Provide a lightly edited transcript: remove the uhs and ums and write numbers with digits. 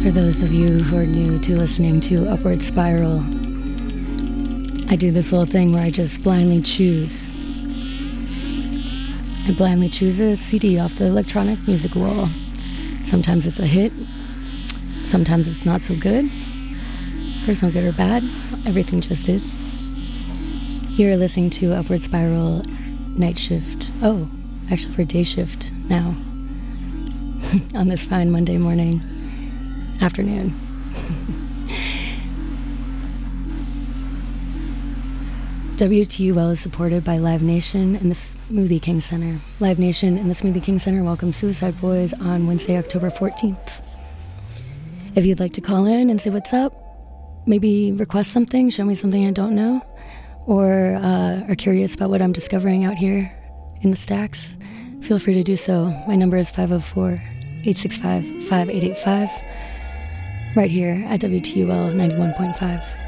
For those of you who are new to listening to Upward Spiral, I do this little thing where I just blindly choose. I blindly choose a CD off the electronic music wall. Sometimes it's a hit, sometimes it's not so good. There's no good or bad, everything just is. You're listening to Upward Spiral Night Shift. Oh, actually for Day Shift now. On this fine Monday morning, afternoon. WTUL is supported by Live Nation and the Smoothie King Center. Live Nation and the Smoothie King Center welcome Suicide Boys on Wednesday, October 14th. If you'd like to call in and say what's up, maybe request something, show me something I don't know, or are curious about what I'm discovering out here in the stacks, feel free to do so. My number is 504-865-5885, right here at WTUL 91.5.